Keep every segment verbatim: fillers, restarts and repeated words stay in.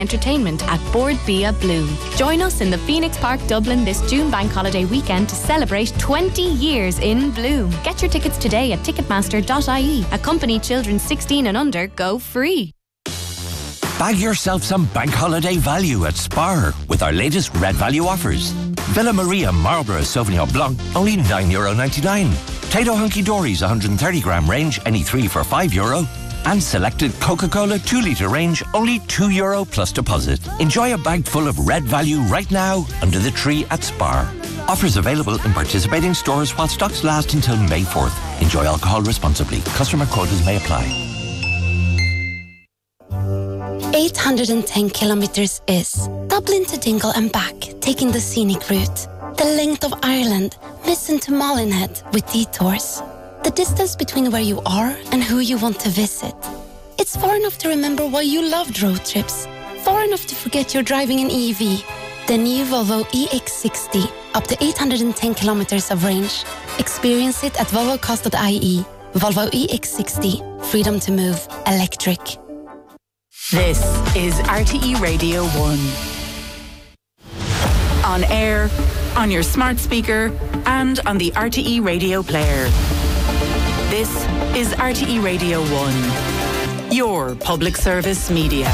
entertainment at Board Bia Bloom. Join us in the Phoenix Park, Dublin this June bank holiday weekend to celebrate twenty years in Bloom. Get your tickets today at ticketmaster dot I E. Accompany children sixteen and under go free. Bag yourself some bank holiday value at Spar with our latest Red Value offers. Villa Maria Marlborough Sauvignon Blanc, only nine euro ninety-nine. Tato Hunky Dory's one hundred thirty gram range, any three for five euro. And selected Coca-Cola two litre range, only two euro plus deposit. Enjoy a bag full of Red Value right now under the tree at Spar. Offers available in participating stores while stocks last until May fourth. Enjoy alcohol responsibly. Customer quotas may apply. eight hundred ten kilometres is Dublin to Dingle and back, taking the scenic route. The length of Ireland, Lisson to Molinhead with detours. The distance between where you are and who you want to visit. It's far enough to remember why you loved road trips. Far enough to forget you're driving an E V. The new Volvo E X sixty, up to eight hundred ten kilometres of range. Experience it at volvo cars dot I E. Volvo E X sixty, freedom to move, electric. This is R T E Radio one. On air, on your smart speaker, and on the R T E Radio player. This is R T E Radio one, your public service media.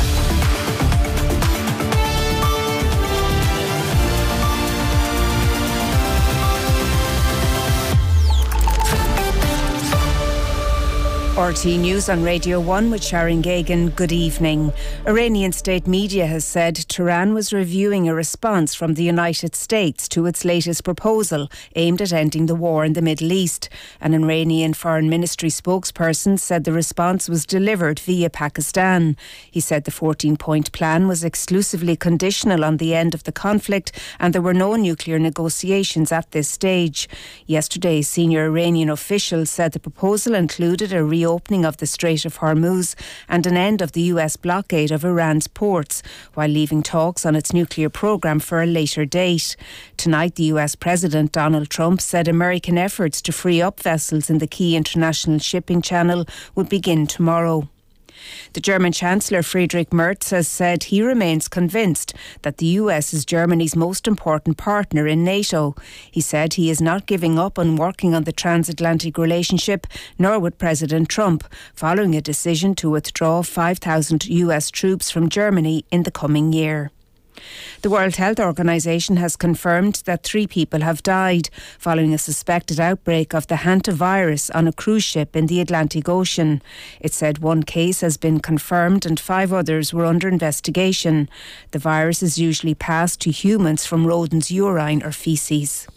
R T E News on Radio one with Sharon Gagan. Good evening. Iranian state media has said Tehran was reviewing a response from the United States to its latest proposal aimed at ending the war in the Middle East. An Iranian foreign ministry spokesperson said the response was delivered via Pakistan. He said the fourteen-point plan was exclusively conditional on the end of the conflict and there were no nuclear negotiations at this stage. Yesterday, senior Iranian officials said the proposal included a reopening opening of the Strait of Hormuz and an end of the U S blockade of Iran's ports, while leaving talks on its nuclear programme for a later date. Tonight, the U S President Donald Trump said American efforts to free up vessels in the key international shipping channel would begin tomorrow. The German Chancellor Friedrich Merz has said he remains convinced that the U S is Germany's most important partner in NATO. He said he is not giving up on working on the transatlantic relationship, nor would President Trump, following a decision to withdraw five thousand U S troops from Germany in the coming year. The World Health Organization has confirmed that three people have died following a suspected outbreak of the hantavirus on a cruise ship in the Atlantic Ocean. It said one case has been confirmed and five others were under investigation. The virus is usually passed to humans from rodents' urine or faeces.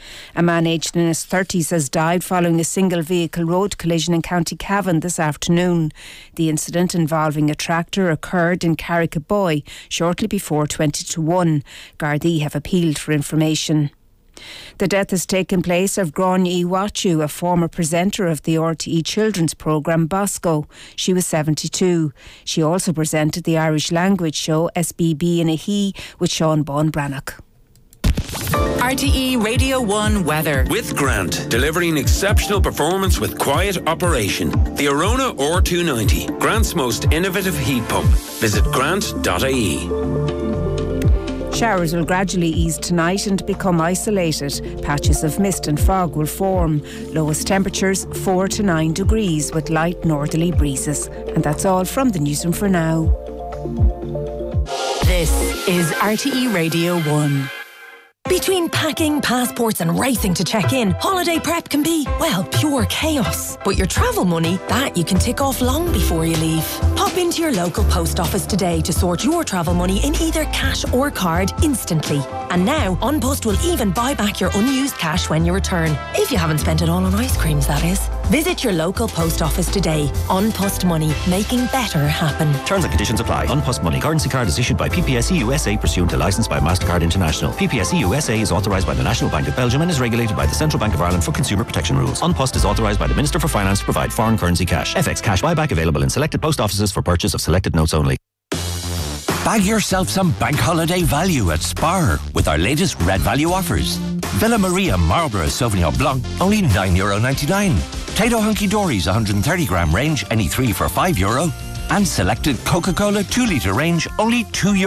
A man aged in his thirties has died following a single vehicle road collision in County Cavan this afternoon. The incident involving a tractor occurred in Carrickboy shortly before twenty to one. Gardaí have appealed for information. The death has taken place of Gráinne Iwachu, a former presenter of the R T E children's programme Bosco. She was seventy-two. She also presented the Irish language show S B B in a He with Sean Bawn Brannock. R T E Radio one weather. With Grant, delivering exceptional performance with quiet operation. The Arona R two ninety, Grant's most innovative heat pump. Visit grant dot I E. Showers will gradually ease tonight and become isolated. Patches of mist and fog will form. Lowest temperatures four to nine degrees with light northerly breezes. And that's all from the newsroom for now. This is R T E Radio one. Between packing, passports and racing to check in, holiday prep can be, well, pure chaos. But your travel money, that you can tick off long before you leave. Pop into your local post office today to sort your travel money in either cash or card instantly. And now, An Post will even buy back your unused cash when you return. If you haven't spent it all on ice creams, that is. Visit your local post office today. An Post Money, making better happen. Terms and conditions apply. An Post Money currency card is issued by P P S E U S A pursuant to licence by MasterCard International. P P S E U S A is authorised by the National Bank of Belgium and is regulated by the Central Bank of Ireland for consumer protection rules. An Post is authorised by the Minister for Finance to provide foreign currency cash. F X cash buyback available in selected post offices for purchase of selected notes only. Bag yourself some bank holiday value at Spar with our latest Red Value offers. Villa Maria Marlborough Sauvignon Blanc, only nine euro ninety-nine. Tato Hunky Dory's one hundred thirty gram range, any three for five euro. And selected Coca-Cola two litre range, only two euros.